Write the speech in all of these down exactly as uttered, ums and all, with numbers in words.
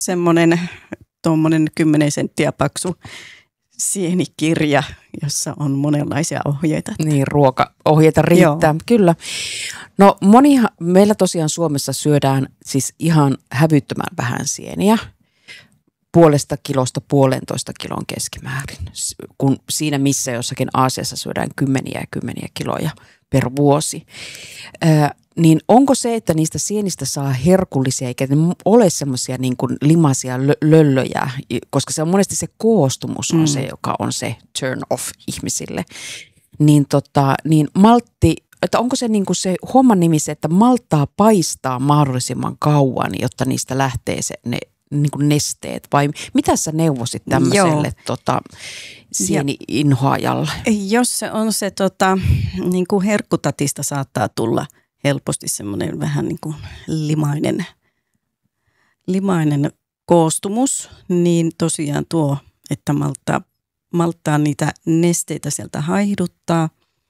semmoinen tuommoinen kymmenen senttiä paksu sienikirja, jossa on monenlaisia ohjeita. Niin, ruokaohjeita riittää, Joo. kyllä. No monihan, meillä tosiaan Suomessa syödään siis ihan hävyttömän vähän sieniä. Puolesta kilosta puolentoista kilon keskimäärin, kun siinä missä jossakin Aasiassa syödään kymmeniä ja kymmeniä kiloja per vuosi. Ää, niin onko se, että niistä sienistä saa herkullisia, eikä ne ole semmoisia niin kuin limaisia lö- löllöjä, koska se on monesti se koostumus on mm. se, joka on se turn off ihmisille, niin, tota, niin maltti, että onko se niin kuin se homman nimi se, että malttaa paistaa mahdollisimman kauan, jotta niistä lähtee se, ne niin kuin nesteet, vai mitä sä neuvosit tämmöiselle tota, sieni-inhoajalle? Jos se on se, tota, niin kuin herkkutatista saattaa tulla helposti semmoinen vähän niin kuin limainen, limainen koostumus, niin tosiaan tuo, että malttaa, malttaa niitä nesteitä sieltä haihduttaa.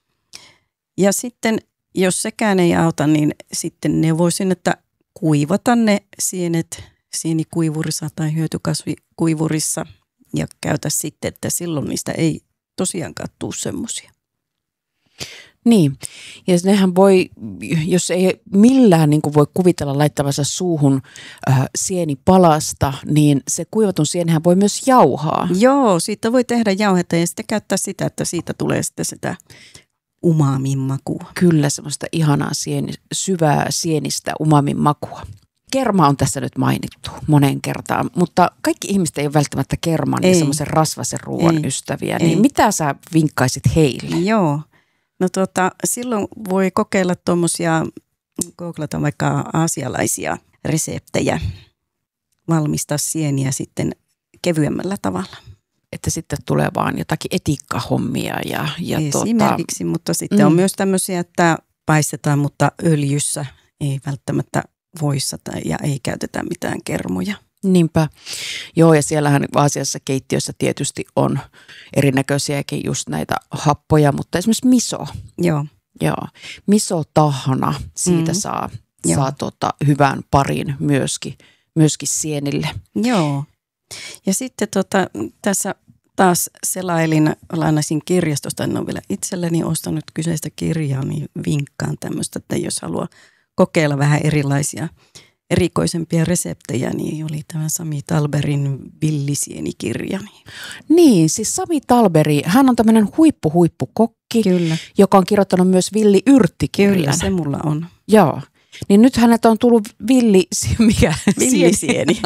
Ja sitten, jos sekään ei auta, niin sitten neuvoisin, että kuivata ne sienet sienikuivurissa tai hyötykasvikuivurissa ja käytä sitten, että silloin niistä ei tosiaankaan tule semmoisia. Niin, ja nehän voi, jos ei millään niin kuin voi kuvitella laittavansa suuhun äh, sienipalasta, niin se kuivatun sienihän voi myös jauhaa. Joo, siitä voi tehdä jauhetta ja sitten käyttää sitä, että siitä tulee sitten sitä umamin makua. Kyllä, semmoista ihanaa sieni, syvää sienistä umamin makua. Kerma on tässä nyt mainittu moneen kertaan, mutta kaikki ihmiset ei ole välttämättä kerman ja semmoisen rasvaisen ruoan ei. ystäviä. Niin ei. Mitä sä vinkkaisit heille? Joo, no tuota, silloin voi kokeilla tuommoisia, googlata vaikka aasialaisia reseptejä, valmistaa sieniä sitten kevyemmällä tavalla. Että sitten tulee vaan jotakin etikkahommia. Ja, ja Esimerkiksi, tuota, mutta sitten mm. on myös tämmöisiä, että paistetaan, mutta öljyssä ei välttämättä voissa tai, ja ei käytetä mitään kermoja. Niinpä. Joo, ja siellähän Aasiassa keittiössä tietysti on erinäköisiäkin just näitä happoja, mutta esimerkiksi miso. Joo. Joo. Miso-tahna, siitä mm. saa, saa tota, hyvän parin myöskin, myöskin sienille. Joo. Ja sitten tota, tässä taas selailin, lainasin kirjastosta, en ole vielä itselleni ostanut kyseistä kirjaa, niin vinkkaan tämmöistä, että jos haluaa kokeilla vähän erilaisia erikoisempia reseptejä, niin oli tämä Sami Talberin villisienikirja. Niin, siis Sami Talberi, hän on tämmöinen huippu-huippukokki, Kyllä. joka on kirjoittanut myös villi-yrttikirjan. Kyllä, se mulla on. Joo, niin nyt hänet on tullut villi, mikä? Villisieni.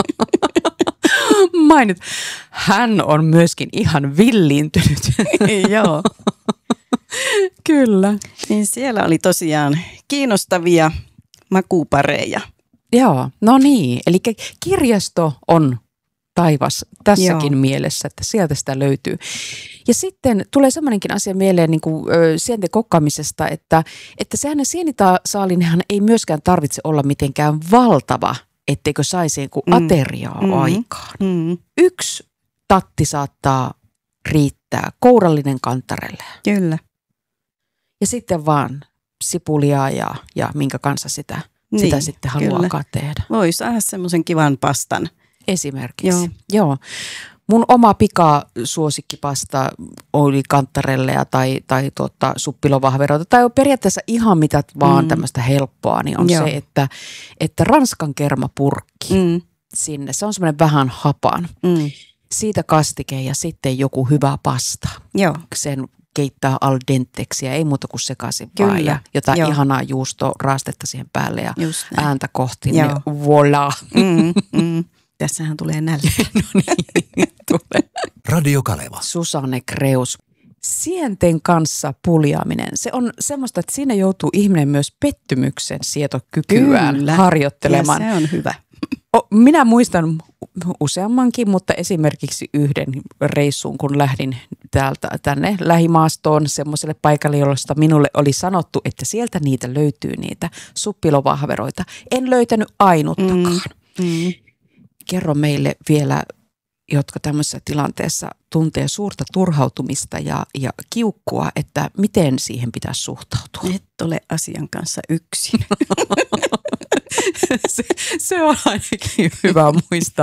Mainit, hän on myöskin ihan villiintynyt. Joo. Kyllä. Niin siellä oli tosiaan kiinnostavia makupareja. Joo, no niin. Eli kirjasto on taivas tässäkin Joo. mielessä, että sieltä sitä löytyy. Ja sitten tulee semmoinenkin asia mieleen niin kuin ö, sienten kokkaamisesta, että, että sehän sienitaalinhan ei myöskään tarvitse olla mitenkään valtava, etteikö saisi niin kuin mm. ateriaa mm. aikaan. Mm. Yksi tatti saattaa riittää, kourallinen kantarelle. Kyllä. Ja sitten vaan sipulia ja, ja minkä kanssa sitä, niin, sitä sitten haluaakaan tehdä. Voi saada semmoisen kivan pastan. Esimerkiksi. Joo. Joo. Mun oma pikasuosikkipasta oli kantarelleja tai, tai tuota, suppilovahveroita tai periaatteessa ihan mitä vaan mm. tämmöistä helppoa, niin on Joo. se, että, että ranskan kermapurkki mm. sinne. Se on semmoinen vähän hapan. Mm. Siitä kastike ja sitten joku hyvä pasta. Joo. Sen keittää al denteksi ja ei muuta kuin sekaisin vaan ja jotain Joo. ihanaa juustoraastetta siihen päälle ja ääntä kohti. Niin voilà. Mm, mm. Tässähän tulee nälkä. No niin, tulee. Radio Kaleva. Susanne Kreus. Sienten kanssa puljaaminen, se on semmoista, että siinä joutuu ihminen myös pettymyksen sietokykyään Kyllä. harjoittelemaan. Ja se on hyvä. Minä muistan useammankin, mutta esimerkiksi yhden reissuun, kun lähdin täältä tänne lähimaastoon semmoiselle paikalle, josta minulle oli sanottu, että sieltä niitä löytyy niitä suppilovahveroita. En löytänyt ainuttakaan. Mm. Mm. Kerro meille vielä, jotka tämmöisessä tilanteessa tuntee suurta turhautumista ja, ja kiukkua, että miten siihen pitäisi suhtautua. Et ole asian kanssa yksin. se, se on ainakin hyvä muistaa.